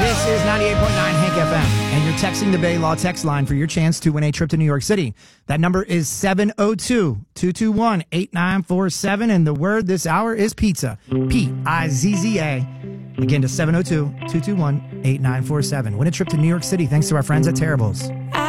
This is 98.9 Hank FM, and you're texting the Bay Law text line for your chance to win a trip to New York City. That number is 702-221-8947, and the word this hour is pizza. P-I-Z-Z-A. Again to 702-221-8947. Win a trip to New York City thanks to our friends at Terrible's.